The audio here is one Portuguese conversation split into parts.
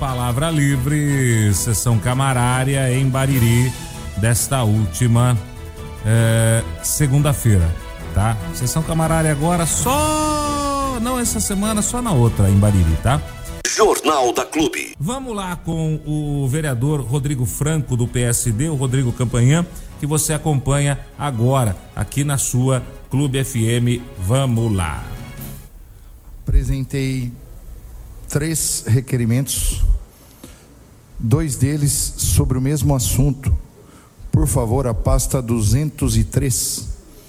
Palavra livre, sessão camarária em Bariri desta última segunda-feira, tá? Sessão camarária agora só, não essa semana, só na outra em Bariri, tá? Jornal da Clube. Vamos lá com o vereador Rodrigo Franco do PSD, o Rodrigo Campanhã, que você acompanha agora aqui na sua Clube FM. Vamos lá. Apresentei 3 requerimentos, 2 deles sobre o mesmo assunto. Por favor, a pasta 203.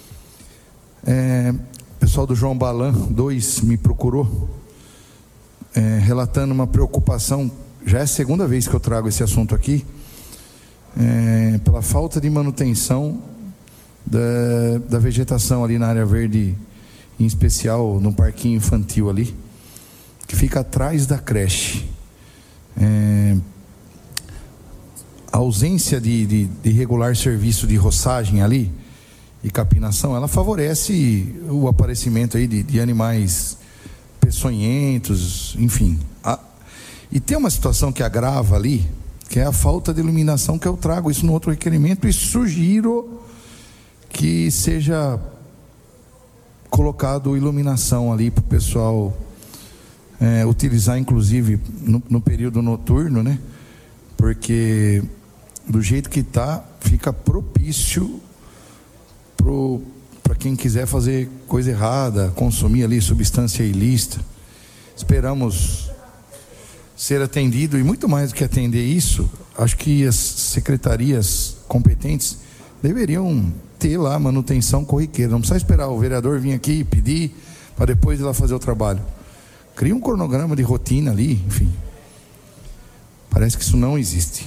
O pessoal do João Balan 2 me procurou, relatando uma preocupação. Já é a segunda vez que eu trago esse assunto aqui, pela falta de manutenção da vegetação ali na área verde, em especial no parquinho infantil ali, que fica atrás da creche. A ausência de regular serviço de roçagem ali e capinação, ela favorece o aparecimento aí de animais peçonhentos, enfim. E tem uma situação que agrava ali, que é a falta de iluminação, que eu trago isso no outro requerimento e sugiro que seja colocado iluminação ali para o pessoal utilizar, inclusive no período noturno, né? Porque do jeito que está, fica propício para quem quiser fazer coisa errada, consumir ali substância ilícita. Esperamos ser atendido, e muito mais do que atender isso, acho que as secretarias competentes deveriam ter lá manutenção corriqueira. Não precisa esperar o vereador vir aqui e pedir para depois ir lá fazer o trabalho. Cria um cronograma de rotina ali, enfim. Parece que isso não existe.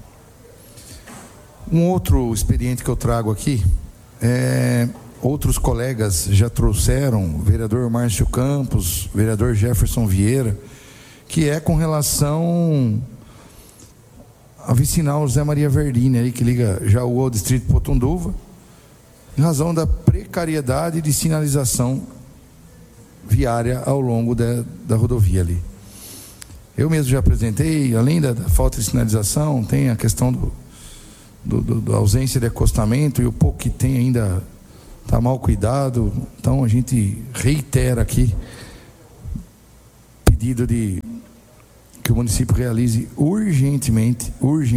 Um outro expediente que eu trago aqui, outros colegas já trouxeram, o vereador Márcio Campos, o vereador Jefferson Vieira, que é com relação ao vicinal José Maria Verdini, aí, que liga Jaú ao distrito de Potunduva, em razão da precariedade de sinalização viária ao longo da rodovia ali. Eu mesmo já apresentei, além da falta de sinalização, tem a questão da ausência de acostamento, e o pouco que tem ainda está mal cuidado. Então a gente reitera aqui pedido de que o município realize urgentemente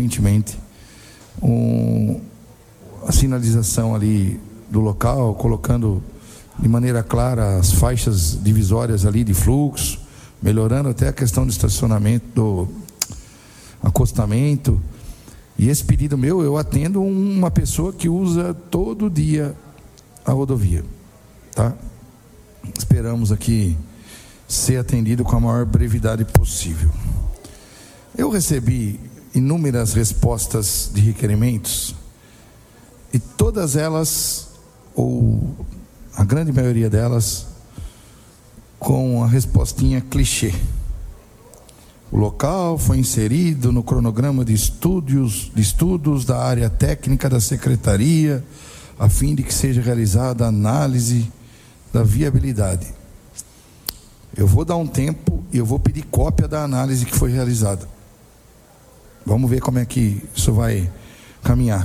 a sinalização ali do local, colocando de maneira clara as faixas divisórias ali de fluxo, melhorando até a questão do estacionamento, do acostamento. E esse pedido meu, eu atendo uma pessoa que usa todo dia a rodovia, tá? Esperamos aqui ser atendido com a maior brevidade possível. Eu recebi inúmeras respostas de requerimentos, e todas elas, ou a grande maioria delas, com a respostinha clichê. O local foi inserido no cronograma de estudos da área técnica da secretaria, a fim de que seja realizada a análise da viabilidade. Eu vou dar um tempo e eu vou pedir cópia da análise que foi realizada. Vamos ver como é que isso vai caminhar.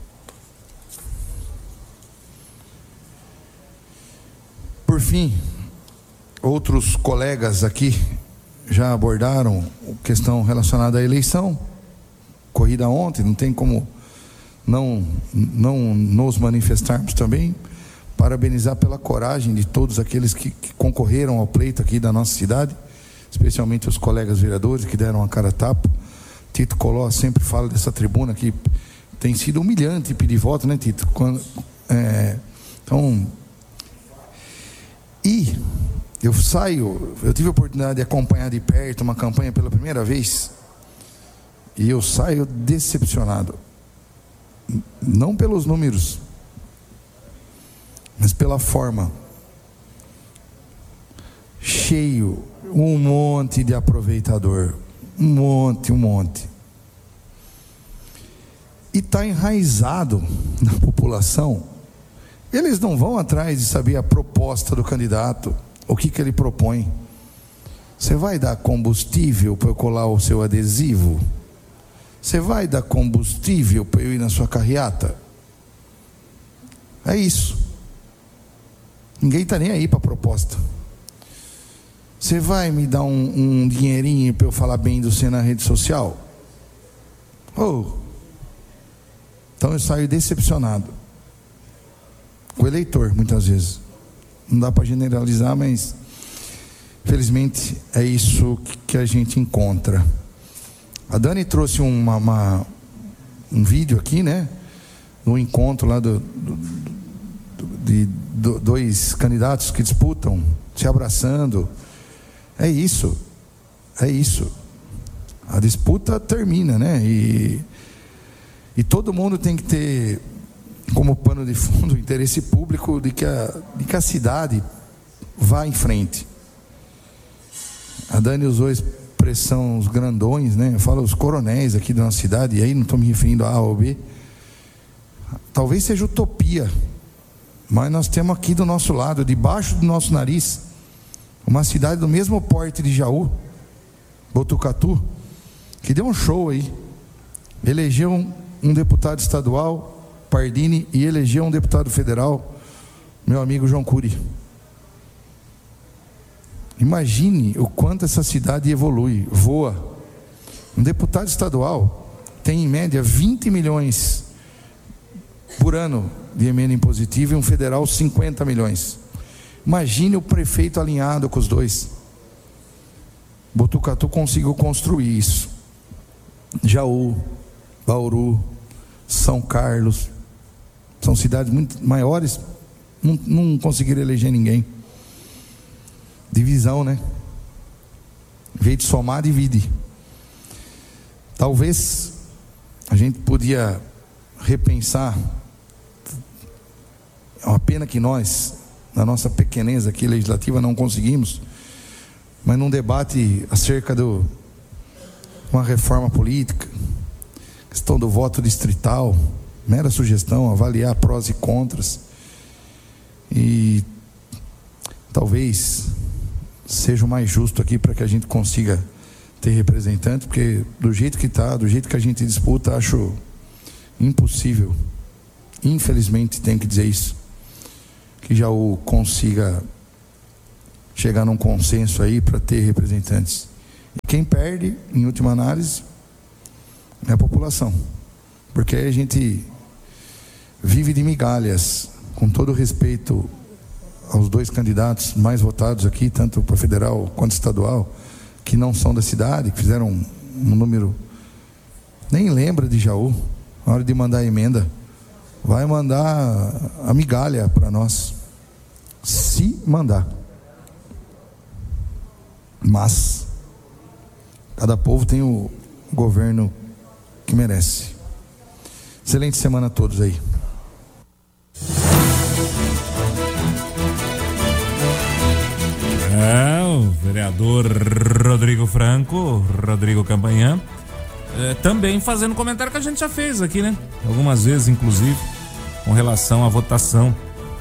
Por fim, outros colegas aqui já abordaram a questão relacionada à eleição, corrida ontem, não tem como não nos manifestarmos também, parabenizar pela coragem de todos aqueles que concorreram ao pleito aqui da nossa cidade, especialmente os colegas vereadores que deram a cara a tapa. Tito Coló sempre fala dessa tribuna que tem sido humilhante pedir voto, né, Tito? Então, e eu tive a oportunidade de acompanhar de perto uma campanha pela primeira vez, e eu saio decepcionado, não pelos números, mas pela forma. Cheio, um monte de aproveitador, um monte. E está enraizado na população. Eles não vão atrás de saber a proposta do candidato, o que ele propõe. Você vai dar combustível para eu colar o seu adesivo? Você vai dar combustível para eu ir na sua carreata? É isso. Ninguém está nem aí para a proposta. Você vai me dar um dinheirinho para eu falar bem de você na rede social? Então eu saio decepcionado com o eleitor, muitas vezes. Não dá para generalizar, mas infelizmente é isso que a gente encontra. A Dani trouxe um vídeo aqui, né? No encontro lá de dois candidatos que disputam, se abraçando. É isso. A disputa termina, né? E todo mundo tem que ter como pano de fundo o interesse público de que a cidade vá em frente. A Dani usou a expressão os grandões, né? Eu falo os coronéis aqui da nossa cidade, e aí não estou me referindo a A ou B. Talvez seja utopia, mas nós temos aqui do nosso lado, debaixo do nosso nariz, uma cidade do mesmo porte de Jaú, Botucatu, que deu um show aí, elegeu um deputado estadual, Pardini, e elegeu um deputado federal, meu amigo João Cury. Imagine o quanto essa cidade evolui, voa. Um deputado estadual tem em média 20 milhões por ano de emenda impositiva e um federal 50 milhões. Imagine o prefeito alinhado com os dois. Botucatu conseguiu construir isso. Jaú, Bauru, São Carlos, são cidades muito maiores, não conseguiram eleger ninguém. Divisão, né? Em vez de somar, divide. Talvez a gente podia repensar. É uma pena que nós, na nossa pequenez aqui legislativa, não conseguimos, mas num debate acerca de uma reforma política, questão do voto distrital, mera sugestão, avaliar prós e contras, e talvez seja o mais justo aqui para que a gente consiga ter representante, porque do jeito que está, do jeito que a gente disputa, acho impossível, infelizmente tenho que dizer isso, que Jaú consiga chegar num consenso aí para ter representantes. E quem perde, em última análise, é a população, porque aí a gente vive de migalhas, com todo respeito aos dois candidatos mais votados aqui, tanto para federal quanto estadual, que não são da cidade, que fizeram um número, nem lembra de Jaú, na hora de mandar a emenda, vai mandar a migalha para nós, se mandar. Mas cada povo tem o governo que merece. Excelente semana a todos aí. O vereador Rodrigo Franco, Rodrigo Campanhã, também fazendo comentário que a gente já fez aqui, né? Algumas vezes, inclusive, com relação à votação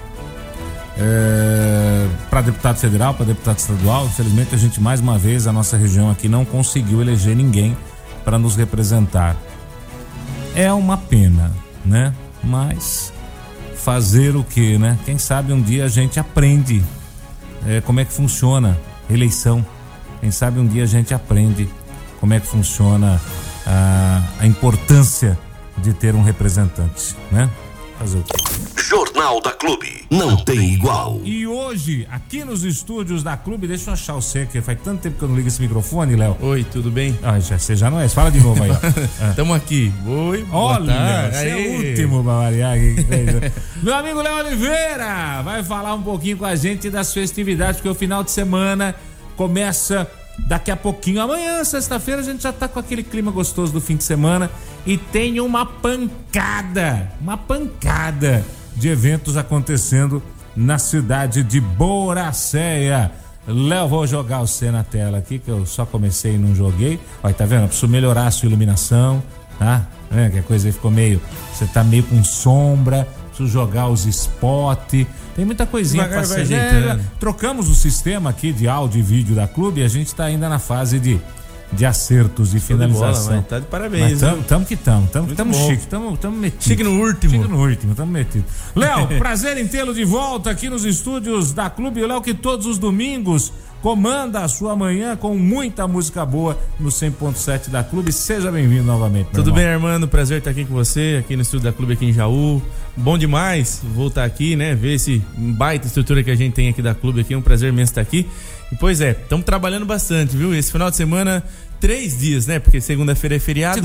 para deputado federal, para deputado estadual. Infelizmente, a gente, mais uma vez, a nossa região aqui não conseguiu eleger ninguém para nos representar. É uma pena, né? Mas fazer o quê, né? Quem sabe um dia a gente aprende como é que funciona eleição. Quem sabe um dia a gente aprende como é que funciona a importância de ter um representante, né? Fazer o quê? Jornal da Clube, não tem igual. E hoje, aqui nos estúdios da Clube, deixa eu achar você, que faz tanto tempo que eu não ligo esse microfone, Léo. Oi, tudo bem? Você já não é, fala de novo aí. Estamos aqui. Oi, olha, você é o último pra variar. Meu amigo Léo Oliveira vai falar um pouquinho com a gente das festividades, porque o final de semana começa daqui a pouquinho. Amanhã, sexta-feira, a gente já tá com aquele clima gostoso do fim de semana e tem uma pancada de eventos acontecendo na cidade de Boracéia. Léo, vou jogar você na tela aqui, que eu só comecei e não joguei. Olha, tá vendo? Eu preciso melhorar a sua iluminação, tá? Que a coisa aí ficou meio... Você tá meio com sombra, preciso jogar os spots. Tem muita coisinha pra ser ajeitando. Trocamos o sistema aqui de áudio e vídeo da clube e a gente tá ainda na fase de acertos e finalização. Bola, tá de parabéns. Tamo chique, tamo metido. Chique no último. Tamo metido. Léo, prazer em tê-lo de volta aqui nos estúdios da Clube. O Léo que todos os domingos comanda a sua manhã com muita música boa no 100.7 da Clube. Seja bem-vindo novamente. Tudo bem, Armando? Prazer estar aqui com você, aqui no estúdio da Clube aqui em Jaú. Bom demais voltar aqui, né? Ver esse baita estrutura que a gente tem aqui da Clube aqui. É um prazer imenso estar aqui. E, pois é, estamos trabalhando bastante, viu? Esse final de semana, 3 dias, né? Porque segunda-feira é feriado.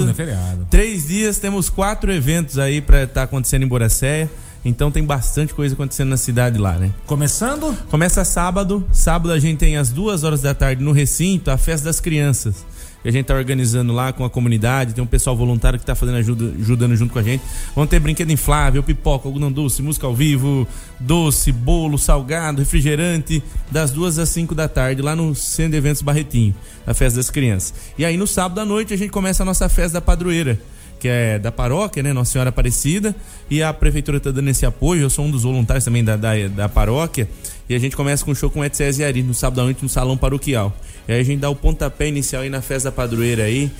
3 dias, temos 4 eventos aí pra estar acontecendo em Boracéia. Então tem bastante coisa acontecendo na cidade lá, né? Começando? Começa sábado. Sábado a gente tem às 2 horas da tarde no recinto a festa das crianças. Que a gente tá organizando lá com a comunidade. Tem um pessoal voluntário que tá fazendo ajudando junto com a gente. Vão ter brinquedo inflável, pipoca, algodão doce, música ao vivo, doce, bolo, salgado, refrigerante, das 2 às 5 da tarde lá no Centro de Eventos Barretinho, a festa das crianças. E aí no sábado à noite a gente começa a nossa festa da padroeira, que é da paróquia, né? Nossa Senhora Aparecida, e a prefeitura tá dando esse apoio. Eu sou um dos voluntários também da paróquia, e a gente começa com um show com o Etzese Ari no sábado à noite no salão paroquial. E aí a gente dá o pontapé inicial aí na festa da padroeira aí,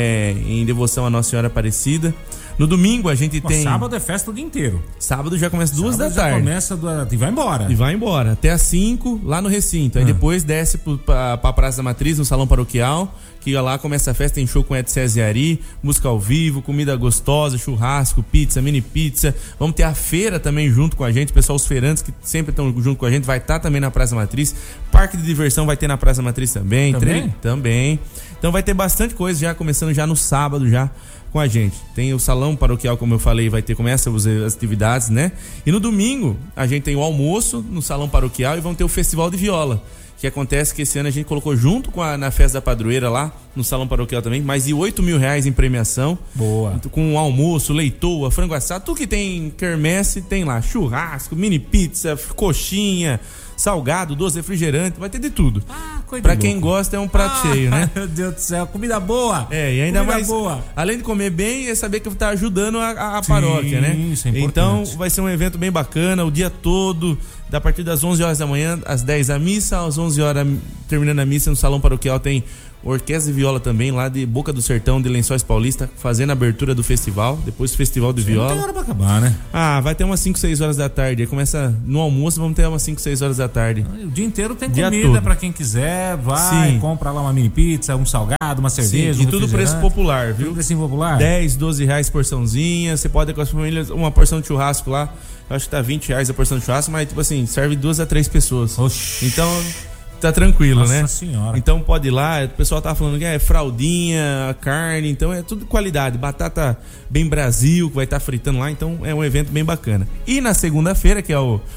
em devoção à Nossa Senhora Aparecida. No domingo a gente tem... Sábado é festa o dia inteiro. Sábado já começa 2 da tarde. Começa e vai embora. E vai embora, até às 5 lá no recinto. Aí depois desce pra Praça da Matriz, no salão paroquial, que lá começa a festa, tem show com Etzese Ari, música ao vivo, comida gostosa, churrasco, pizza, mini pizza. Vamos ter a feira também junto com a gente, pessoal, os feirantes que sempre estão junto com a gente, vai estar também na Praça Matriz. Parque de diversão vai ter na Praça Matriz também. Também. Então vai ter bastante coisa já, começando já no sábado já com a gente. Tem o salão paroquial, como eu falei, começa as atividades, né? E no domingo a gente tem o almoço no salão paroquial e vão ter o festival de viola, que acontece que esse ano a gente colocou junto na festa da padroeira lá no salão paroquial também, mais de R$8 mil em premiação. Boa. Com almoço, leitoa, frango assado, tudo que tem quermesse tem lá, churrasco, mini pizza, coxinha, salgado, doce, refrigerante, vai ter de tudo. Pra quem gosta é um prato cheio, né? Meu Deus do céu, comida boa. E ainda comida mais boa. Além de comer bem, é saber que tá ajudando a paróquia, né? Isso é importante. Então vai ser um evento bem bacana, o dia todo, a partir das 11 horas da manhã, às 10 a missa, às 11 horas terminando a missa no salão paroquial tem orquestra de viola também, lá de Boca do Sertão, de Lençóis Paulista, fazendo a abertura do festival, depois o festival de viola. Não tem hora pra acabar, né? Vai ter umas 5, 6 horas da tarde, aí começa no almoço, vamos ter umas 5, 6 horas da tarde. O dia inteiro tem comida pra quem quiser, compra lá uma mini pizza, um salgado, uma cerveja, e tudo preço popular, viu? Tudo preço popular? 10, 12 reais porçãozinha, você pode ter com as famílias uma porção de churrasco lá, eu acho que tá 20 reais a porção de churrasco, mas tipo assim, serve 2 a 3 pessoas. Oxi. Então... tá tranquilo, Nossa, né? Nossa Senhora. Então pode ir lá, o pessoal tá falando que é fraldinha, carne, então é tudo qualidade, batata bem Brasil, que vai estar fritando lá, então é um evento bem bacana. E na segunda-feira, que é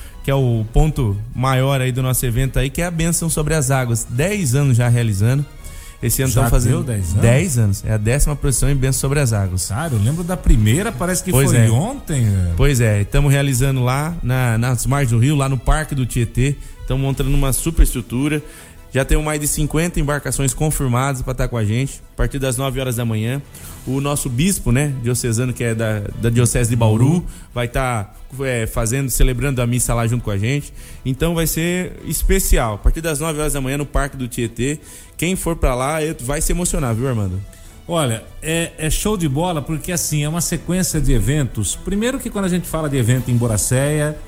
o ponto maior aí do nosso evento aí, que é a bênção sobre as águas, 10 anos já realizando. Esse ano estão fazendo 10 anos. É a 10ª procissão em bênção sobre as águas. Cara, eu lembro da primeira, parece que foi ontem. Pois é, estamos realizando lá nas margens do rio, lá no Parque do Tietê. Estamos montando uma super estrutura. Já temos mais de 50 embarcações confirmadas para estar com a gente, a partir das 9 horas da manhã. O nosso bispo, né, diocesano, que é da Diocese de Bauru, vai estar celebrando a missa lá junto com a gente. Então vai ser especial. A partir das 9 horas da manhã no Parque do Tietê. Quem for para lá vai se emocionar, viu, Armando? Olha, é show de bola, porque assim, é uma sequência de eventos. Primeiro que quando a gente fala de evento em Boracéia,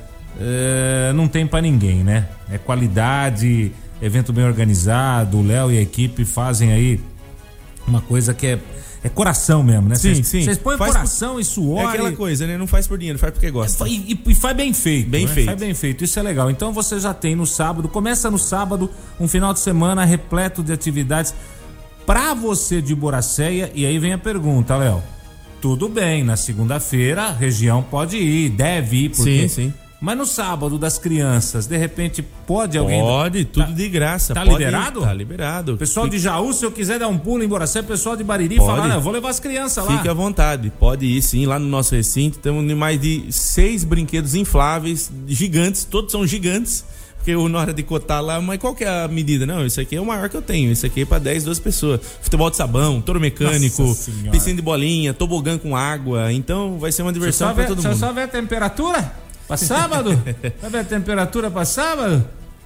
não tem para ninguém, né? É qualidade, evento bem organizado, o Léo e a equipe fazem aí uma coisa que é coração mesmo, né? Sim. Vocês põem coração e suor. É aquela coisa, né? Não faz por dinheiro, faz porque gosta. E faz bem feito. Faz bem feito, isso é legal. Então você já tem no sábado, começa no sábado, um final de semana repleto de atividades pra você de Boracéia. E aí vem a pergunta, Léo. Tudo bem, na segunda-feira a região pode ir, deve ir, porque... Sim. Mas no sábado das crianças, de repente, pode alguém... Pode, tudo de graça. Tá pode liberado? Tá liberado. Pessoal de Jaú, se eu quiser dar um pulo em Boracéia, pessoal de Bariri, falar, eu vou levar as crianças lá. Fique à vontade, pode ir sim, lá no nosso recinto. Temos mais de 6 brinquedos infláveis, gigantes, todos são gigantes. Porque na hora de cotar lá, mas qual que é a medida? Não, isso aqui é o maior que eu tenho. Isso aqui é pra 10, 12 pessoas. Futebol de sabão, touro mecânico, piscina de bolinha, tobogã com água. Então vai ser uma diversão pra todo mundo. Você só vê a temperatura pra sábado? Vai ver a temperatura pra sábado?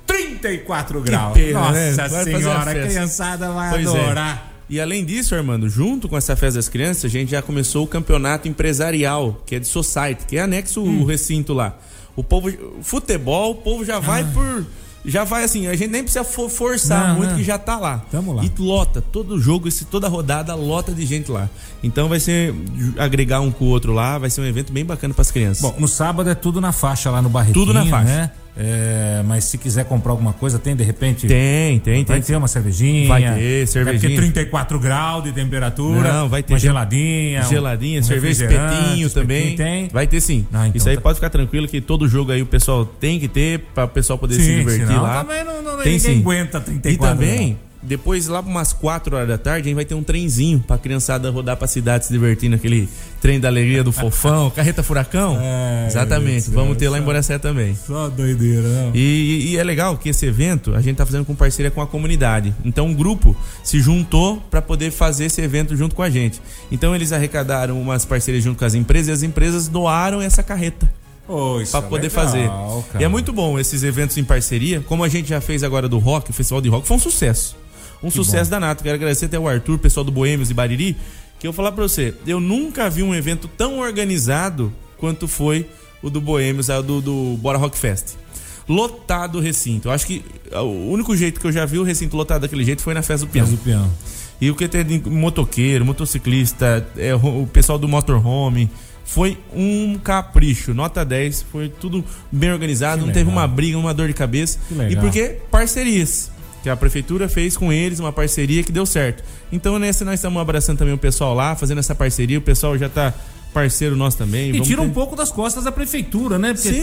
34 graus. Pena, Nossa senhora, a criançada vai adorar. E além disso, Armando, junto com essa festa das crianças, a gente já começou o campeonato empresarial, que é de society, que é anexo o recinto lá. O povo, futebol, o povo já vai já vai assim, a gente nem precisa forçar muito, que já tá lá. Tamo lá. E lota, todo jogo, toda rodada, lota de gente lá. Então vai ser agregar um com o outro lá, vai ser um evento bem bacana pras crianças. Bom, no sábado é tudo na faixa lá no Barretinho, tudo na faixa, né? Mas se quiser comprar alguma coisa, tem de repente? Vai ter uma cervejinha. Vai ter cervejinha. Vai ter 34 graus de temperatura. Não, vai ter uma geladinha, cerveja espetinho também. Tem. Vai ter sim. Então isso aí pode ficar tranquilo que todo jogo aí o pessoal tem que ter para o pessoal poder se divertir lá. Também tem, ninguém aguenta 34 E também graus. Depois, lá umas 4 horas da tarde, a gente vai ter um trenzinho pra criançada rodar pra cidade se divertir naquele trem da alegria do Fofão, carreta furacão. Exatamente, vamos ter lá em Boracé também. Só doideira, não? E é legal que esse evento a gente tá fazendo com parceria com a comunidade. Então um grupo se juntou pra poder fazer esse evento junto com a gente. Então eles arrecadaram umas parcerias junto com as empresas e as empresas doaram essa carreta. Pra poder fazer. Cara. E é muito bom esses eventos em parceria, como a gente já fez agora do rock, o Festival de Rock, foi um sucesso. Sucesso danado. Quero agradecer até o Arthur, pessoal do Boêmios e Bariri, que eu vou falar pra você, eu nunca vi um evento tão organizado quanto foi o do Boêmios, do Bora Rock Fest. Lotado o recinto. Eu acho que o único jeito que eu já vi o recinto lotado daquele jeito foi na Festa do Peão. E o que tem de motoqueiro, motociclista, o pessoal do motorhome, foi um capricho, nota 10, foi tudo bem organizado, não teve uma briga, uma dor de cabeça. E porque parcerias que a prefeitura fez com eles, uma parceria que deu certo. Então nós estamos abraçando também o pessoal lá, fazendo essa parceria, o pessoal já tá parceiro nosso também. E tira um pouco das costas da prefeitura, né? Porque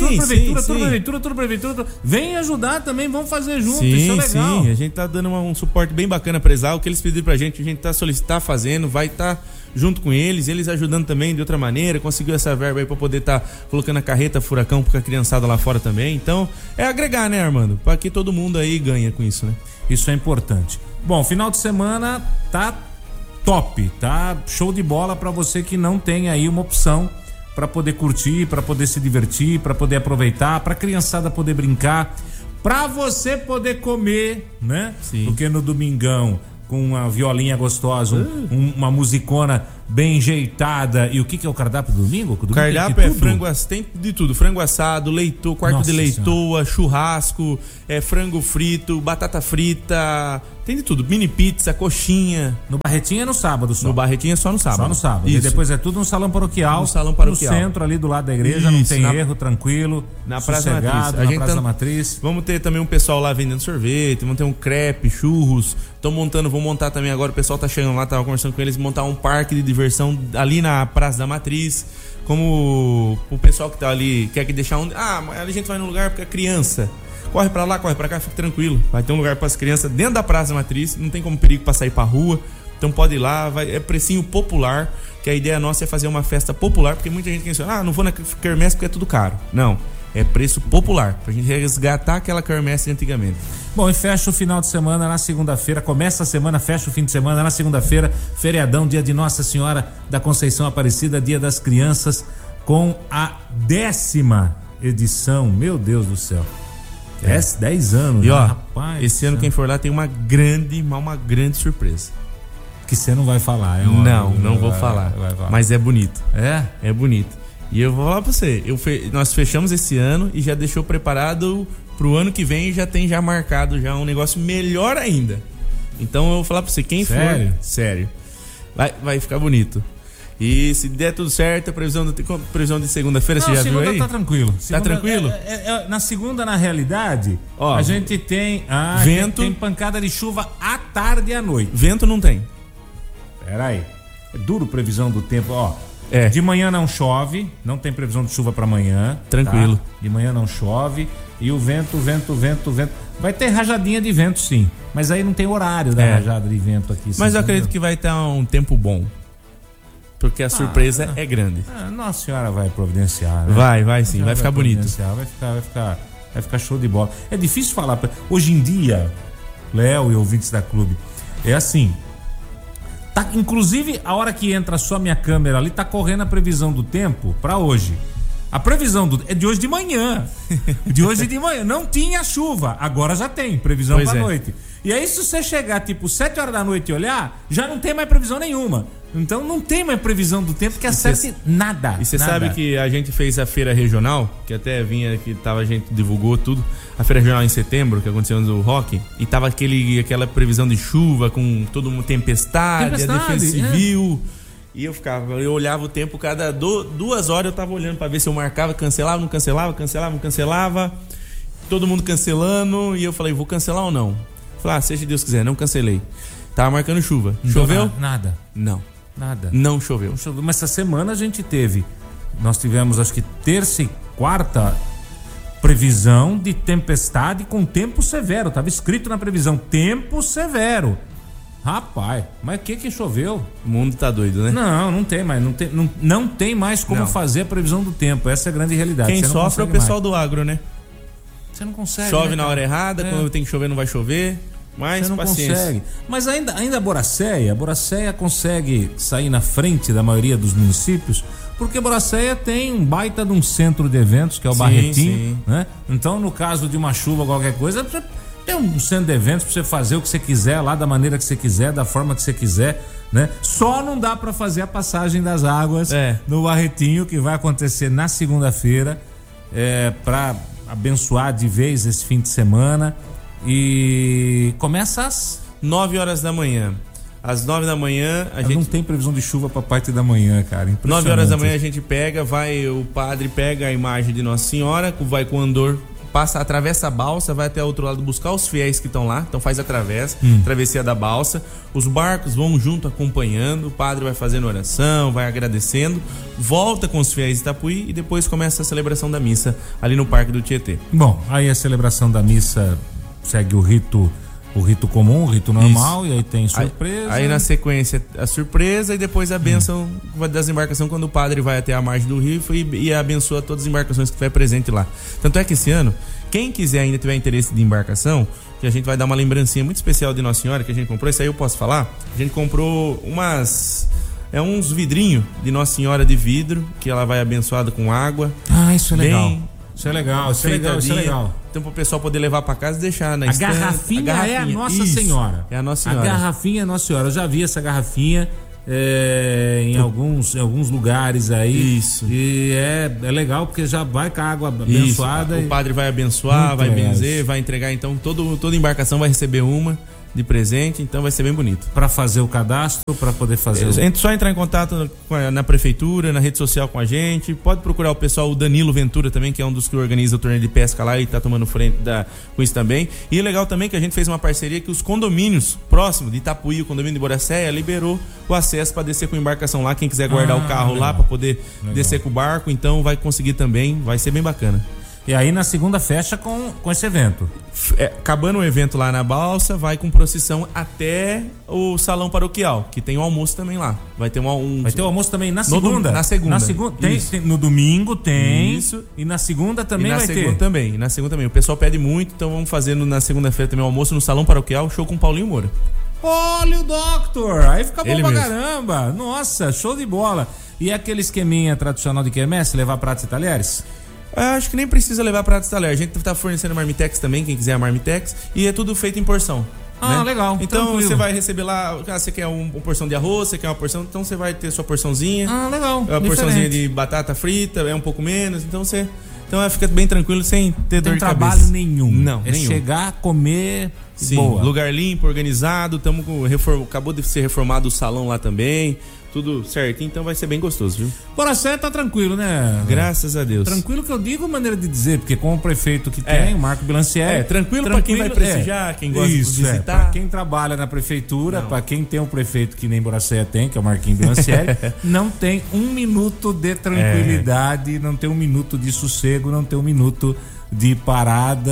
tudo prefeitura. Vem ajudar também, vamos fazer junto, isso é legal. Sim, a gente tá dando um suporte bem bacana pra eles lá, o que eles pediram pra gente, a gente tá fazendo, vai estar junto com eles ajudando também de outra maneira, conseguiu essa verba aí pra poder tá colocando a carreta furacão pra criançada lá fora também. Então, é agregar, né, Armando? Pra que todo mundo aí ganha com isso, né? Isso é importante. Bom, final de semana tá top, tá show de bola pra você que não tem aí uma opção pra poder curtir, pra poder se divertir, pra poder aproveitar, pra criançada poder brincar, pra você poder comer, né? Sim. Porque no domingão, com uma violinha gostosa, uma musicona bem enjeitada. E o que é o cardápio do domingo? O cardápio é frango, tem de tudo: frango assado, leitoa, quarto de leitoa, churrasco, frango frito, batata frita, tem de tudo, mini pizza, coxinha. No Barretinho é no sábado só. No Barretinho é só no sábado. Só no sábado. Isso. E depois é tudo no salão paroquial. No centro ali do lado da igreja, não tem erro, tranquilo. Na Praça da Matriz. Na Praça da Matriz. Vamos ter também um pessoal lá vendendo sorvete, vamos ter um crepe, churros. Vou montar também agora, o pessoal tá chegando lá, tava conversando com eles, montar um parque de diversão ali na Praça da Matriz. Como o pessoal que tá ali quer que deixar a gente vai num lugar porque é criança. Corre pra lá, corre pra cá, fica tranquilo. Vai ter um lugar pras crianças dentro da Praça da Matriz, não tem como perigo pra sair pra rua. Então pode ir lá, é precinho popular, que a ideia nossa é fazer uma festa popular, porque muita gente pensa, não vou na quermesse porque é tudo caro. Não, é preço popular, pra gente resgatar aquela quermesse de antigamente. Bom, e fecha o final de semana na segunda-feira, começa a semana, fecha o fim de semana na segunda-feira, feriadão, dia de Nossa Senhora da Conceição Aparecida, dia das crianças, com a 10ª edição, meu Deus do céu. 10 anos, e né, rapaz? Esse ano quem for lá tem uma grande surpresa. Que você não vai falar, Não vou falar. Mas é bonito. É bonito. E eu vou falar pra você, nós fechamos esse ano e já deixou preparado pro ano que vem, já tem marcado já um negócio melhor ainda. Então eu vou falar pra você, quem for... Sério. Vai ficar bonito. E se der tudo certo, a previsão de segunda-feira, você já viu aí? Tá tranquilo. Tá tranquilo? Na segunda, na realidade, a gente tem vento, tem pancada de chuva à tarde e à noite. Vento não tem. Pera aí. É duro previsão do tempo, De manhã não chove, não tem previsão de chuva pra amanhã. Tranquilo. Tá? De manhã não chove. E o vento. Vai ter rajadinha de vento, sim. Mas aí não tem horário da rajada de vento aqui. Mas eu acredito que vai estar um tempo bom. Porque a surpresa é grande. Nossa Senhora vai providenciar, né? Vai sim, vai ficar bonito. Vai ficar Vai ficar show de bola. É difícil falar. Hoje em dia, Léo e ouvintes da Clube, é assim. Tá, inclusive, a hora que entra só minha câmera ali, tá correndo a previsão do tempo pra hoje. A previsão é de hoje de manhã. De hoje de manhã. Não tinha chuva, agora já tem previsão pra noite. E aí, se você chegar tipo 7 horas da noite e olhar, já não tem mais previsão nenhuma. Então não tem mais previsão do tempo que acerte nada. E você sabe que a gente fez a feira regional, que até vinha, que tava, a gente divulgou tudo. A feira regional em setembro, que aconteceu no Rock, e tava aquela previsão de chuva com todo mundo, tempestade, a defesa civil. E eu olhava o tempo, cada 2 horas eu tava olhando pra ver se eu marcava, cancelava, não cancelava, cancelava, não cancelava. Todo mundo cancelando, e eu falei, vou cancelar ou não? Falei, seja Deus quiser, não cancelei. Tava marcando chuva. Choveu? Nada. Não. Nada. Não choveu. Mas essa semana nós tivemos acho que terça e quarta previsão de tempestade com tempo severo. Tava escrito na previsão, tempo severo. Rapaz, mas o que choveu? O mundo tá doido, né? Não tem mais. Não tem mais como fazer a previsão do tempo. Essa é a grande realidade. Quem sofre é o pessoal do agro, né? Você não consegue. Chove na hora errada, quando tem que chover não vai chover. Mas você não paciência. Consegue. Mas ainda a Boracéia consegue sair na frente da maioria dos municípios, porque Boracéia tem um baita de um centro de eventos, que é o Barretinho, né? Então, no caso de uma chuva, qualquer coisa, você tem um centro de eventos pra você fazer o que você quiser lá, da maneira que você quiser, da forma que você quiser, né? Só não dá pra fazer a passagem das águas no Barretinho, que vai acontecer na segunda-feira, pra abençoar de vez esse fim de semana. E começa às 9 horas da manhã. Às 9 da manhã a gente não tem previsão de chuva pra parte da manhã, cara. 9 horas da manhã a gente o padre pega a imagem de Nossa Senhora, vai com o andor, atravessa a balsa, vai até o outro lado buscar os fiéis que estão lá, então faz a travessia da balsa. Os barcos vão junto acompanhando, o padre vai fazendo oração, vai agradecendo, volta com os fiéis de Itapuí e depois começa a celebração da missa ali no Parque do Tietê. Bom, aí a celebração da missa segue o rito comum, o rito normal. Isso. E aí tem surpresa. Aí na sequência a surpresa e depois a bênção das embarcações, quando o padre vai até a margem do rio e abençoa todas as embarcações que estiver presente lá. Tanto é que esse ano, quem quiser ainda tiver interesse de embarcação, que a gente vai dar uma lembrancinha muito especial de Nossa Senhora que a gente comprou, isso aí eu posso falar. A gente comprou uns vidrinhos de Nossa Senhora de vidro, que ela vai abençoada com água. Isso é legal. Isso é legal. Então, para o pessoal poder levar para casa e deixar na estante. A garrafinha é a Nossa Senhora. É a Nossa Senhora. A garrafinha é a Nossa Senhora. Eu já vi essa garrafinha em alguns lugares aí. Isso. E é legal porque já vai com a água abençoada. O padre vai abençoar, vai benzer, vai entregar. Então, toda embarcação vai receber uma de presente, então vai ser bem bonito. Para fazer o cadastro, para poder fazer só entrar em contato na prefeitura, na rede social com a gente, pode procurar o pessoal, o Danilo Ventura também, que é um dos que organiza o torneio de pesca lá e tá tomando frente com isso também. E é legal também que a gente fez uma parceria que os condomínios próximos de Itapuí, o condomínio de Boracéia, liberou o acesso para descer com embarcação lá, quem quiser guardar o carro lá para poder descer com o barco, então vai conseguir também, vai ser bem bacana. E aí na segunda fecha com esse evento. Acabando o evento lá na balsa, vai com procissão até o salão paroquial, que tem o almoço também lá. Vai ter vai ter o almoço também na segunda. Na segunda tem, no domingo tem. Isso. E na segunda também vai ter. Na segunda também. O pessoal pede muito, então vamos fazer na segunda-feira também o almoço no salão paroquial, show com o Paulinho Moura. Olha o Doctor! Aí fica bom pra caramba. Nossa, show de bola. E aquele esqueminha tradicional de quermesse, levar pratos e talheres? Acho que nem precisa levar pratos e talher. A gente tá fornecendo marmitex também, quem quiser a marmitex. E é tudo feito em porção. Né? Legal. Então você vai receber lá, você quer uma porção de arroz, você quer uma porção, então você vai ter sua porçãozinha. Legal. Uma porçãozinha de batata frita, é um pouco menos, então fica bem tranquilo, sem ter dor de cabeça. Não tem trabalho nenhum. Não, nenhum. Chegar, comer, boa. Lugar limpo, organizado, acabou de ser reformado o salão lá também. Tudo certinho, então vai ser bem gostoso, viu? Boracéia tá tranquilo, né? Graças a Deus. Tranquilo que eu digo, maneira de dizer, porque com o prefeito que tem, o Marco Bilancieri. Tranquilo pra quem vai prestigiar, quem gosta de visitar. Pra quem trabalha na prefeitura, pra quem tem um prefeito que nem Boracéia tem, que é o Marquinhos Bilancieri, não tem um minuto de tranquilidade, não tem um minuto de sossego, não tem um minuto de parada,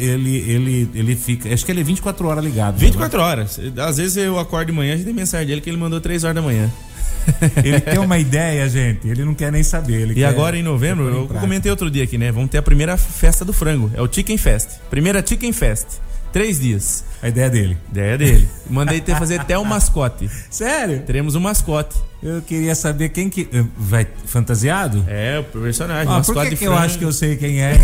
ele fica, acho que ele é 24 horas ligado. 24 horas. Às vezes eu acordo de manhã, a gente tem mensagem dele que ele mandou 3 horas da manhã. Ele tem uma ideia, gente, ele não quer nem saber. E agora em novembro, eu comentei outro dia aqui, né? Vamos ter a primeira festa do frango. É o Chicken Fest. Primeira Chicken Fest. 3 dias. A ideia dele. Mandei fazer até um mascote. Sério? Teremos um mascote. Eu queria saber quem que... Vai fantasiado? É, o personagem. Mascote por que eu acho que eu sei quem é?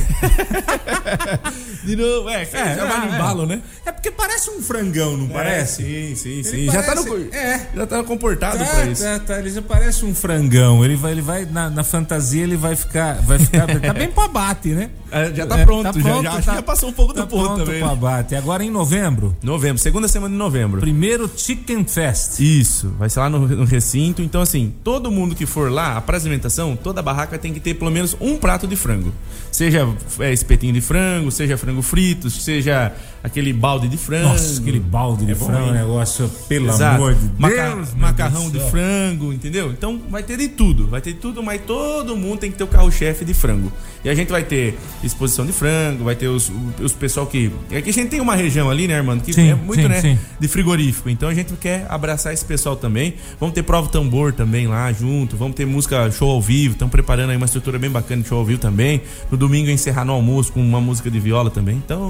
De novo, já vai no embalo, né? É porque parece um frangão, não parece? Sim. Já Parece, já tá comportado pra isso. Tá, ele já parece um frangão. Ele vai na fantasia, ele vai ficar tá bem pro abate, né? Já tá pronto, acho que já passou um pouco do ponto também. Pro abate. Agora em novembro, segunda semana de novembro. Primeiro Chicken Fest. Isso, vai ser lá no recinto. Então, assim, todo mundo que for lá, pra alimentação, toda barraca tem que ter pelo menos um prato de frango. Seja espetinho de frango, seja frango frito, seja aquele balde de frango. Nossa, aquele balde de frango, negócio, pelo amor de Deus. Macarrão de frango, entendeu? Então vai ter de tudo, mas todo mundo tem que ter o carro-chefe de frango. E a gente vai ter exposição de frango, vai ter os pessoal que... É que a gente tem uma região ali, né, Armando? Que é muito, sim. De frigorífico. Então a gente quer abraçar esse pessoal também. Vamos ter prova tambor também lá junto. Vamos ter música show ao vivo. Estamos preparando aí uma estrutura bem bacana de show ao vivo também. No domingo encerrar no almoço com uma música de viola também. Então...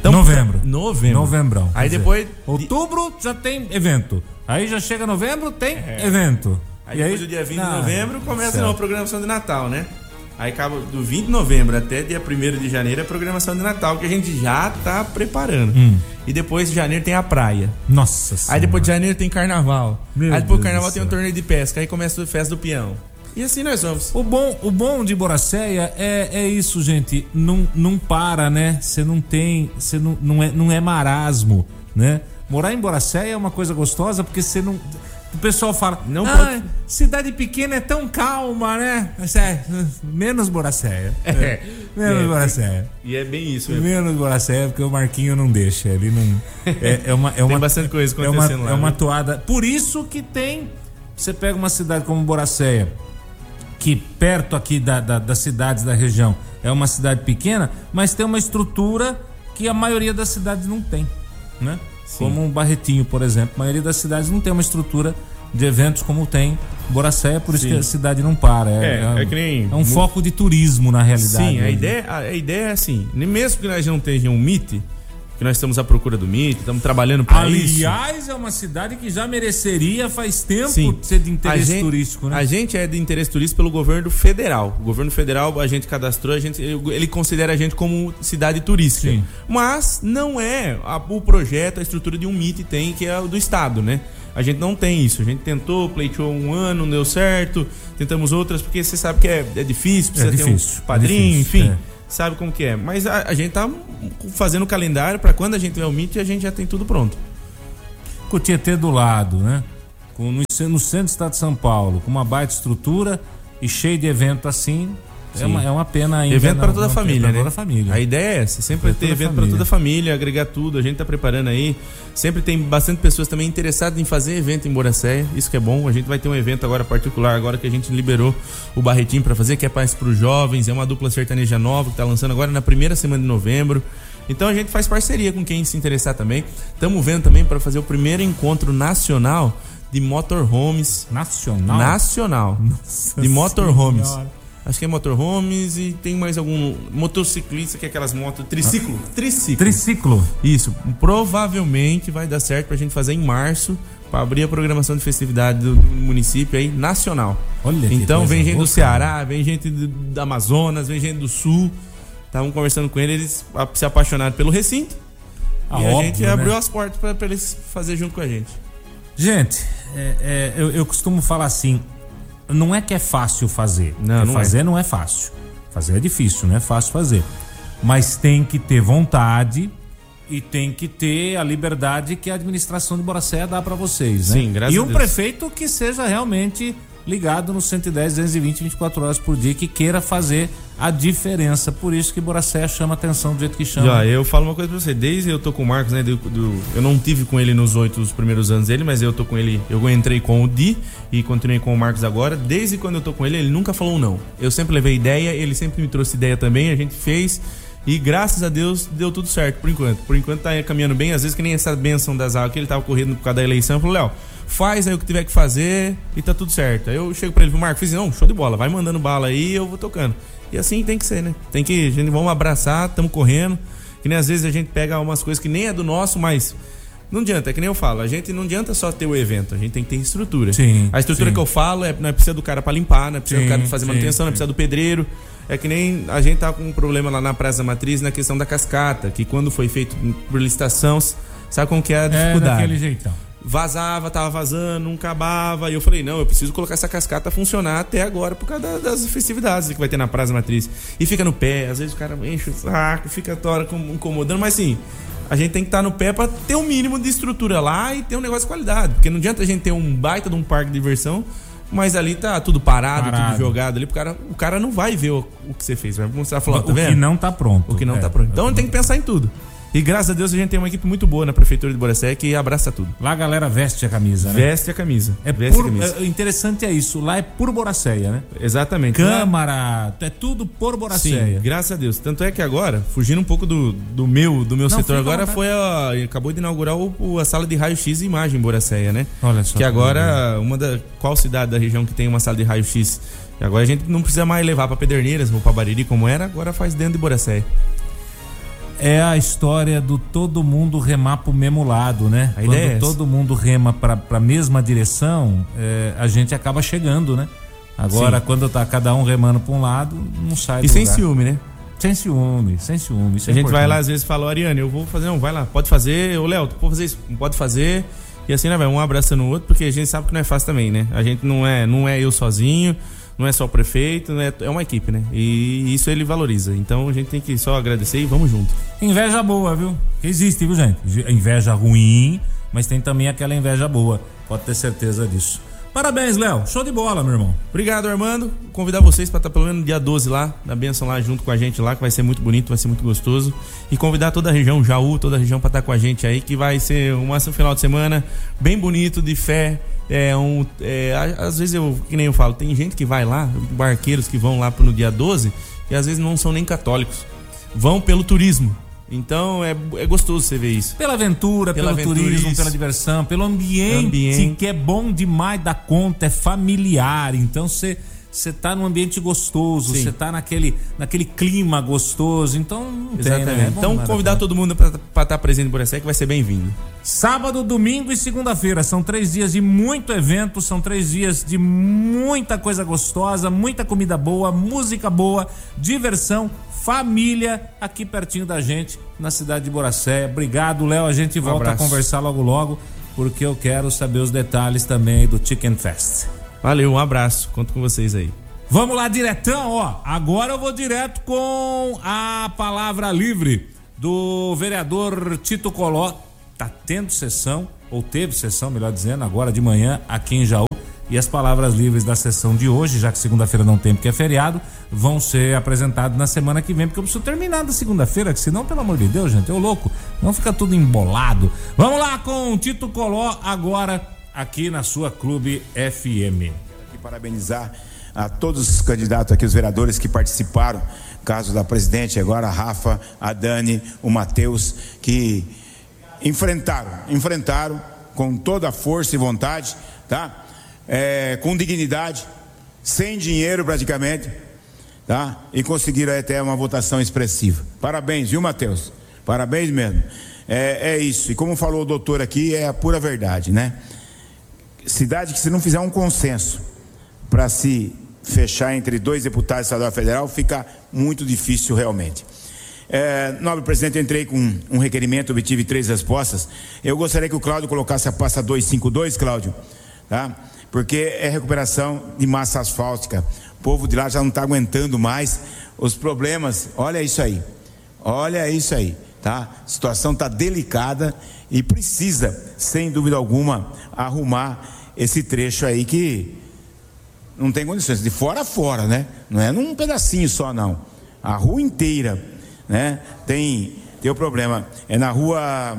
Novembrão. Aí depois... Outubro já tem evento. Aí já chega novembro, tem evento. Aí depois do dia 20 de novembro começa a programação de Natal, né? Aí acaba do 20 de novembro até dia 1º de janeiro a programação de Natal, que a gente já tá preparando. E depois de janeiro tem a praia. Nossa Senhora. Aí depois de janeiro tem carnaval. Aí depois do carnaval tem um torneio de pesca. Aí começa a festa do peão. E assim nós vamos. O bom de Boracéia é isso, gente. Não para, né? Você não tem. Você não é marasmo, né? Morar em Boracéia é uma coisa gostosa porque você não. O pessoal fala, cidade pequena é tão calma, né? Menos Boracéia. Menos Boracéia. E é bem isso mesmo. Menos Boracéia, porque o Marquinho não deixa. Ele não. Tem bastante coisa acontecendo lá. É uma toada. Por isso que tem. Você pega uma cidade como Boracéia, que perto aqui das cidades da região é uma cidade pequena, mas tem uma estrutura que a maioria das cidades não tem, né? Sim. Como um Barretinho, por exemplo. A maioria das cidades não tem uma estrutura de eventos como tem Boracéia, por isso que a cidade não para. É um foco de turismo, na realidade. Sim, a ideia é assim, mesmo que nós não tenhamos um MIT, que nós estamos à procura do MIT, estamos trabalhando para isso. Aliás, é uma cidade que já mereceria faz tempo ser de interesse turístico, né? A gente é de interesse turístico pelo governo federal. O governo federal, a gente cadastrou, ele considera a gente como cidade turística. Sim. Mas não é o projeto, a estrutura de um MIT tem, que é o do estado, né? A gente não tem isso. A gente tentou, pleiteou um ano, não deu certo. Tentamos outras, porque você sabe que é difícil, precisa ter um padrinho, enfim. Sabe como que é. Mas a gente tá fazendo o calendário para quando a gente tiver o MIT, a gente já tem tudo pronto. Com o Tietê do lado, né? No centro do estado de São Paulo, com uma baita estrutura e cheio de evento assim. É uma pena ainda. Evento para toda a família, né? Toda a família. A ideia é essa, sempre ter evento para toda a família, agregar tudo, a gente tá preparando aí. Sempre tem bastante pessoas também interessadas em fazer evento em Boracéia, isso que é bom. A gente vai ter um evento agora particular, agora que a gente liberou o Barretinho para fazer, que é para os jovens, é uma dupla sertaneja nova que tá lançando agora na primeira semana de novembro. Então a gente faz parceria com quem se interessar também. Estamos vendo também para fazer o primeiro encontro nacional de motorhomes. Nacional. Nossa de motorhomes. Senhora. Acho que é motorhomes e tem mais algum motociclista, que é aquelas motos... Triciclo. Isso. Provavelmente vai dar certo pra gente fazer em março, pra abrir a programação de festividade do município aí, nacional. Olha, então vem gente do Ceará, vem gente do Amazonas, vem gente do Sul. Estavam conversando com eles se apaixonaram pelo recinto. E a gente abriu as portas pra eles fazer junto com a gente. Gente, eu costumo falar assim... Não é que é fácil fazer. Fazer não é fácil. Fazer é difícil, não é fácil fazer. Mas tem que ter vontade e tem que ter a liberdade que a administração de Boracéia dá para vocês, né? Sim, graças a Deus. E um prefeito que seja realmente ligado no 110, 220, 24 horas por dia, que queira fazer a diferença. Por isso que Boracéia chama atenção do jeito que chama. Já, eu falo uma coisa pra você, desde eu tô com o Marcos, né, eu não tive com ele nos 8 os primeiros anos dele, mas eu tô com ele, eu entrei com o Di e continuei com o Marcos agora. Desde quando eu tô com ele nunca falou não. Eu sempre levei ideia, ele sempre me trouxe ideia também, a gente fez E graças a Deus deu tudo certo por enquanto. Por enquanto tá caminhando bem. Às vezes que nem essa benção das águas que ele tava correndo por causa da eleição. Eu falei, Léo, faz aí o que tiver que fazer e tá tudo certo. Aí eu chego pra ele, Marco, fiz, não, show de bola, vai mandando bala aí e eu vou tocando. E assim tem que ser, né? Tem que, vamos abraçar, tamo correndo. Que nem às vezes a gente pega umas coisas que nem é do nosso, mas não adianta, é que nem eu falo, a gente não adianta só ter o evento, a gente tem que ter estrutura. Sim, a estrutura sim. que eu falo não é precisa do cara pra limpar, não é precisa do cara pra fazer manutenção, não é precisa do pedreiro. É que nem a gente tá com um problema lá na Praça da Matriz na questão da cascata, que quando foi feito por licitação, sabe como que é a dificuldade? Daquele jeitão. Vazava, tava vazando, não acabava. E eu falei, não, eu preciso colocar essa cascata a funcionar até agora por causa das festividades que vai ter na Praça Matriz. E fica no pé, às vezes o cara enche o saco, fica toda incomodando, mas assim, a gente tem que estar no pé pra ter um mínimo de estrutura lá e ter um negócio de qualidade. Porque não adianta a gente ter um baita de um parque de diversão, mas ali tá tudo parado. Tudo jogado ali, o cara não vai ver o que você fez. Vai mostrar falando, tá vendo? O que não tá pronto. O que não tá pronto. Então tem que pensar em tudo. E graças a Deus a gente tem uma equipe muito boa na Prefeitura de Boracé que abraça tudo. Lá a galera veste a camisa, né? Veste a camisa. Interessante é isso. Lá é por Boracéia, né? Exatamente. Câmara, é tudo por Boracéia. Sim, graças a Deus. Tanto é que agora, fugindo um pouco do meu setor, agora acabou de inaugurar a sala de raio-x e imagem em Boracéia, né? Olha só. Que agora, qual cidade da região que tem uma sala de raio-x? Agora a gente não precisa mais levar pra Pederneiras ou pra Bariri como era, agora faz dentro de Boracéia. É a história do todo mundo remar pro mesmo lado, né? Quando todo mundo rema pra mesma direção, a gente acaba chegando, né? Agora, sim, quando tá cada um remando pra um lado, não sai do lugar. E sem ciúme, né? Sem ciúme. Isso a gente vai lá, às vezes fala, Ariane, eu vou fazer, não, vai lá, pode fazer, ô Léo, tu pode fazer isso, não pode fazer. E assim, né, vai um abraçando o outro, porque a gente sabe que não é fácil também, né? A gente não é eu sozinho, não é só o prefeito, é uma equipe, né? E isso ele valoriza. Então a gente tem que só agradecer e vamos junto. Inveja boa, viu? Existe, viu, gente? Inveja ruim, mas tem também aquela inveja boa. Pode ter certeza disso. Parabéns, Léo. Show de bola, meu irmão. Obrigado, Armando. Convidar vocês para estar pelo menos no dia 12 lá, na bênção lá junto com a gente lá, que vai ser muito bonito, vai ser muito gostoso. E convidar toda a região, Jaú, toda a região para estar com a gente aí, que vai ser um final de semana bem bonito, de fé. Às vezes que nem eu falo, tem gente que vai lá, barqueiros que vão lá no dia 12, e às vezes não são nem católicos. Vão pelo turismo. Então é gostoso você ver isso. Pela aventura, pelo turismo, isso, pela diversão, pelo ambiente que é bom demais da conta, é familiar. Então você tá num ambiente gostoso, você tá naquele clima gostoso. Então não exatamente. Tem, né? Então convidar todo mundo para estar presente em Boracé, que vai ser bem-vindo. Sábado, domingo e segunda-feira. São 3 dias de muito evento, são 3 dias de muita coisa gostosa, muita comida boa, música boa, diversão, família, aqui pertinho da gente, na cidade de Boracéia. Obrigado, Léo. A gente volta a conversar logo, porque eu quero saber os detalhes também do Chicken Fest. Valeu, um abraço. Conto com vocês aí. Vamos lá, diretão, ó. Agora eu vou direto com a palavra livre do vereador Tito Coló. Tá tendo sessão, ou teve sessão, melhor dizendo, agora de manhã aqui em Jaú. E as palavras livres da sessão de hoje, já que segunda-feira não tem porque é feriado, vão ser apresentadas na semana que vem, porque eu preciso terminar da segunda-feira, que senão, pelo amor de Deus, gente, eu louco, não fica tudo embolado. Vamos lá com o Tito Coló agora aqui na sua Clube FM. Quero aqui parabenizar a todos os candidatos aqui, os vereadores que participaram, caso da presidente, agora a Rafa, a Dani, o Matheus, que enfrentaram com toda a força e vontade, tá? Com dignidade, sem dinheiro praticamente, tá? E conseguiram até uma votação expressiva. Parabéns, viu, Matheus? Parabéns mesmo. É isso. E como falou o doutor aqui, é a pura verdade, né? Cidade que, se não fizer um consenso para se fechar entre 2 deputados estadual e federal, fica muito difícil realmente. Nobre presidente, eu entrei com um requerimento, obtive 3 respostas. Eu gostaria que o Cláudio colocasse a pasta 252, Cláudio, tá? Porque é recuperação de massa asfáltica. O povo de lá já não está aguentando mais os problemas. Olha isso aí, tá? A situação está delicada e precisa, sem dúvida alguma, arrumar esse trecho aí que não tem condições, de fora a fora, né? Não é num pedacinho só, não. A rua inteira, né? Tem o problema. É na rua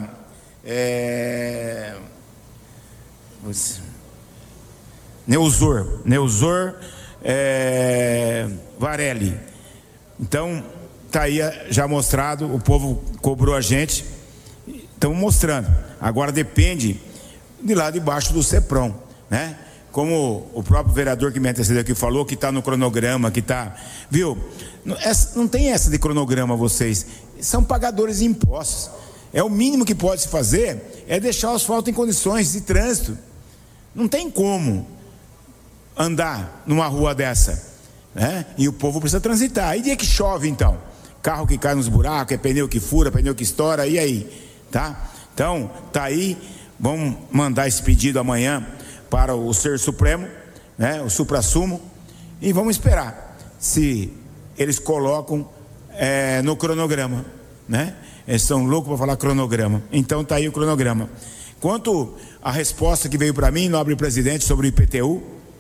Neusor Varelli. Então tá aí já mostrado, o povo cobrou a gente, estamos mostrando. Agora depende de lá debaixo do CEPROM, né? Como o próprio vereador que me antecedeu aqui falou, que está no cronograma, que está, viu? Não tem essa de cronograma, vocês são pagadores de impostos. É o mínimo que pode se fazer, é deixar o asfalto em condições de trânsito. Não tem como andar numa rua dessa, né? E o povo precisa transitar. E dia que chove, então? Carro que cai nos buracos, é pneu que fura, pneu que estoura, e aí? Tá? Então, tá aí, vamos mandar esse pedido amanhã para o Ser Supremo, né? O Suprassumo, e vamos esperar se eles colocam no cronograma, né? Eles são loucos para falar cronograma. Então tá aí o cronograma. Quanto à resposta que veio para mim, nobre presidente, sobre o IPTU,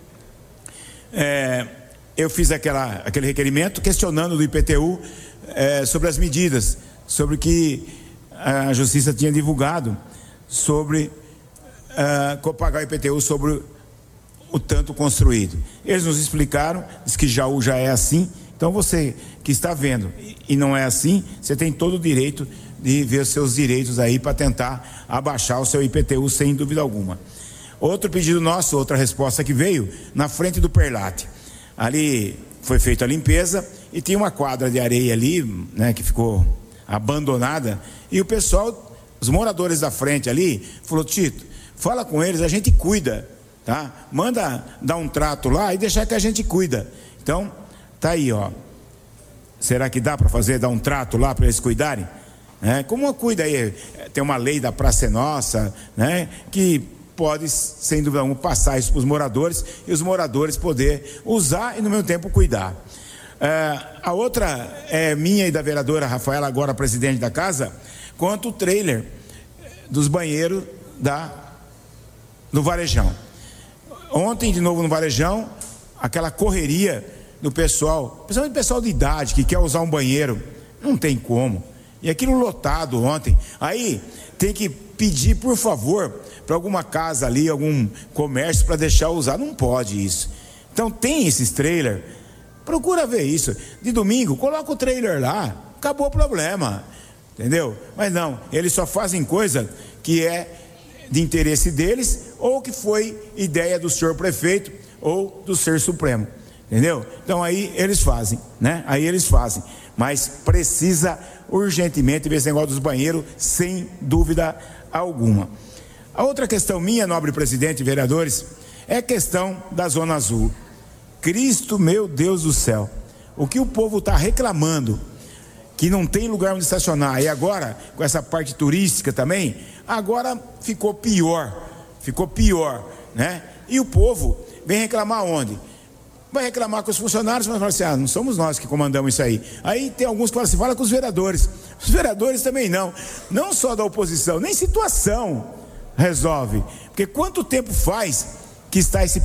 eu fiz aquele requerimento questionando do IPTU sobre as medidas, sobre o que a Justiça tinha divulgado sobre pagar o IPTU sobre o tanto construído. Eles nos explicaram, diz que já é assim. Então você que está vendo e não é assim, você tem todo o direito de ver os seus direitos aí para tentar abaixar o seu IPTU sem dúvida alguma. Outro pedido nosso, outra resposta que veio, na frente do Perlate. Ali foi feita a limpeza e tinha uma quadra de areia ali, né, que ficou abandonada, e o pessoal, os moradores da frente ali, falou: Tito, fala com eles, a gente cuida, tá? Manda dar um trato lá e deixar que a gente cuida. Então, tá aí, ó. Será que dá para dar um trato lá para eles cuidarem? Como cuida aí? Tem uma lei da Praça é Nossa, né? Que pode, sem dúvida alguma, passar isso para os moradores e os moradores poder usar e no mesmo tempo cuidar. A outra é minha e da vereadora Rafaela, agora presidente da casa, quanto o trailer dos banheiros do Varejão. Ontem, de novo no Varejão, aquela correria do pessoal, principalmente o pessoal de idade que quer usar um banheiro, não tem como. E aquilo lotado ontem. Aí tem que pedir, por favor, para alguma casa ali, algum comércio para deixar usar. Não pode isso. Então tem esses trailers, procura ver isso. De domingo, coloca o trailer lá, acabou o problema. Entendeu? Mas não, eles só fazem coisa que é de interesse deles ou que foi ideia do senhor prefeito ou do Ser Supremo. Entendeu? Então aí eles fazem, né? Aí eles fazem. Mas precisa urgentemente ver esse negócio dos banheiros, sem dúvida alguma. A outra questão minha, nobre presidente e vereadores, é a questão da Zona Azul. Cristo, meu Deus do céu, o que o povo está reclamando, que não tem lugar onde estacionar, e agora, com essa parte turística também, agora ficou pior, né? E o povo vem reclamar onde? Vai reclamar com os funcionários, mas fala assim: não somos nós que comandamos isso aí. Aí tem alguns que falam assim: fala com os vereadores. Os vereadores também não só da oposição, nem situação resolve. Porque quanto tempo faz que está esse